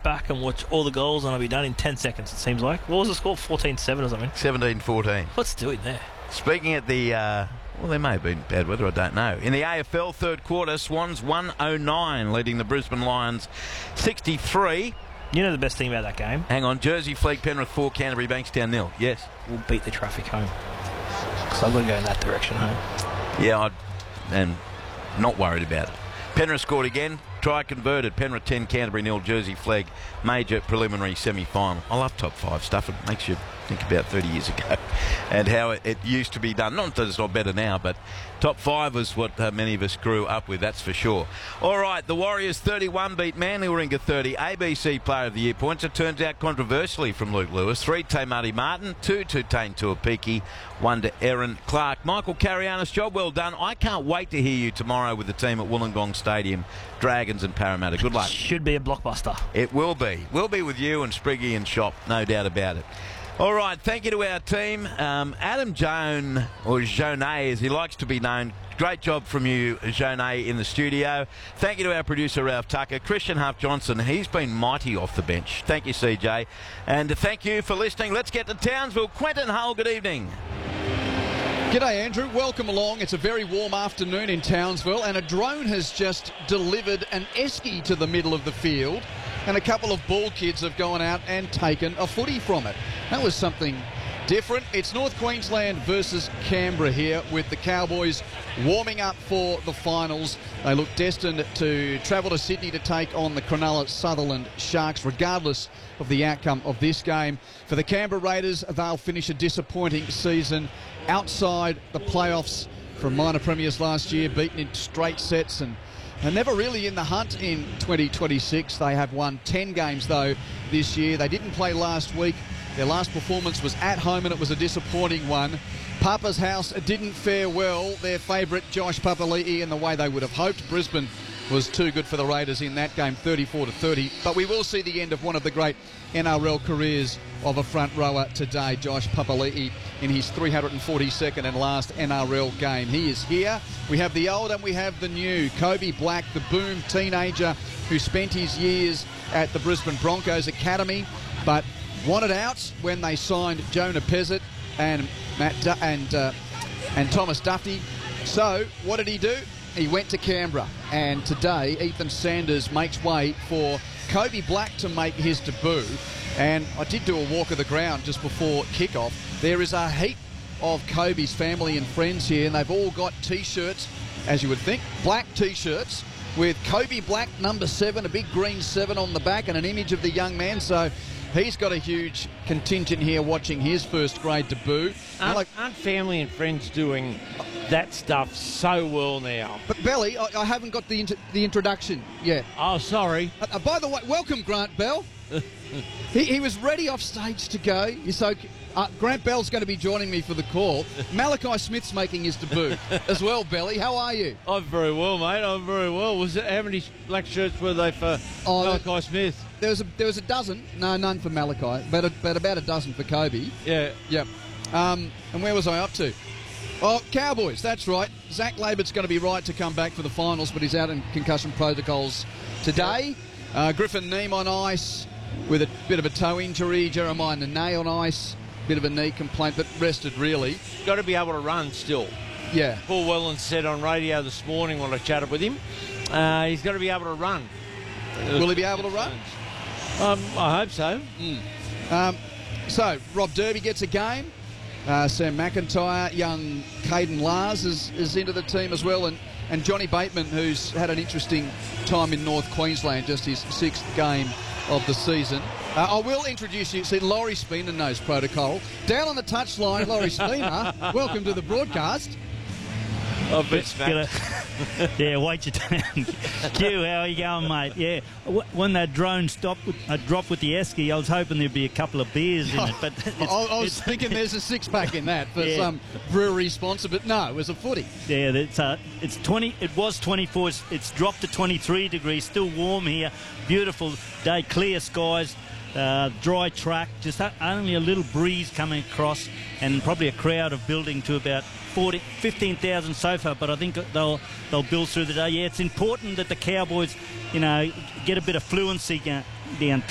back and watch all the goals, and I'll be done in 10 seconds, it seems like. What was the score? 14-7 or something? 17-14. What's doing there? Speaking at the... well, there may have been bad weather, I don't know. In the AFL third quarter, Swans 109, leading the Brisbane Lions 63. You know the best thing about that game? Hang on, Jersey Flegg, Penrith 4, Canterbury Bankstown 0. Yes. We'll beat the traffic home. So I'm going to go in that direction home. Yeah, I'm not worried about it. Penrith scored again. Try converted. Penrith 10, Canterbury 0, Jersey Flegg. Major preliminary semi-final. I love top 5 stuff. It makes you think about 30 years ago and how it used to be done. Not that it's not better now, but top 5 was what many of us grew up with, that's for sure. All right, the Warriors 31 beat Manly Warringah 30. ABC Player of the Year points. It turns out controversially from Luke Lewis. 3 to Marty Martin, 2 to Tane Tuapiki, 1 to Erin Clark. Michael Carianis, job well done. I can't wait to hear you tomorrow with the team at Wollongong Stadium, Dragons and Parramatta. Good luck. Should be a blockbuster. It will be. We'll be with you and Spriggy and Shop, no doubt about it. All right, thank you to our team. Adam Joan, or Jonet as he likes to be known. Great job from you, Jonet, in the studio. Thank you to our producer, Ralph Tucker. Christian Huff-Johnson, he's been mighty off the bench. Thank you, CJ. And thank you for listening. Let's get to Townsville. Quentin Hull, good evening. G'day, Andrew. Welcome along. It's a very warm afternoon in Townsville, and a drone has just delivered an esky to the middle of the field, and a couple of ball kids have gone out and taken a footy from it. That was something different. It's North Queensland versus Canberra here, with the Cowboys warming up for the finals. They look destined to travel to Sydney to take on the Cronulla Sutherland Sharks, regardless of the outcome of this game. For the Canberra Raiders, they'll finish a disappointing season outside the playoffs from minor premiers last year, beaten in straight sets and never really in the hunt in 2026. They have won 10 games, though, this year. They didn't play last week. Their last performance was at home, and it was a disappointing one. Papa's House didn't fare well. Their favourite, Josh Papali'i, in the way they would have hoped. Brisbane was too good for the Raiders in that game, 34-30. But we will see the end of one of the great NRL careers of a front rower today, Josh Papali'i, in his 342nd and last NRL game. He is here. We have the old and we have the new. Kobe Black, the boom teenager who spent his years at the Brisbane Broncos Academy, but wanted out when they signed Jonah Pezzett and Thomas Duffy. So what did he do? He went to Canberra, and today Ethan Sanders makes way for Kobe Black to make his debut. And I did do a walk of the ground just before kickoff. There is a heap of Kobe's family and friends here, and they've all got T-shirts, as you would think, black T-shirts with Kobe Black number 7, a big green 7 on the back, and an image of the young man. So he's got a huge contingent here watching his first grade debut. Aren't family and friends doing that stuff so well now? But Belly, I haven't got the introduction yet. Oh, sorry. By the way, welcome Grant Bell. He was ready off stage to go. So Grant Bell's going to be joining me for the call. Malachi Smith's making his debut as well. Belly, how are you? I'm very well, mate. I'm very well. How many black shirts were they for Malachi Smith? There was a dozen. No, none for Malachi, but about a dozen for Kobe. Yeah. Yep. And where was I up to? Oh, Cowboys, that's right. Zach Labert's going to be right to come back for the finals, but he's out in concussion protocols today. Griffin Neem on ice with a bit of a toe injury. Jeremiah Nene on ice, bit of a knee complaint, but rested really. Got to be able to run still. Yeah. Paul Whelan said on radio this morning when I chatted with him, he's got to be able to run. Will he be able to run? I hope so. So, Rob Derby gets a game. Sam McIntyre, young Caden Lars is into the team as well, and Johnny Bateman, who's had an interesting time in North Queensland, just his 6th game of the season. I will introduce you. See, Laurie Spooner knows protocol. Down on the touchline, Laurie Spooner, welcome to the broadcast. I've been smacked. Yeah, wait your turn. Q, how are you going, mate? Yeah, when that drone dropped with the esky, I was hoping there'd be a couple of beers in it. But I was thinking there's a 6-pack in that for some brewery sponsor, but no, it was a footy. Yeah, it's 20. It was 24. It's dropped to 23 degrees. Still warm here. Beautiful day, clear skies. Dry track, just only a little breeze coming across, and probably a crowd of building to about 15,000 so far, but I think they'll build through the day. Yeah, it's important that the Cowboys, get a bit of fluency down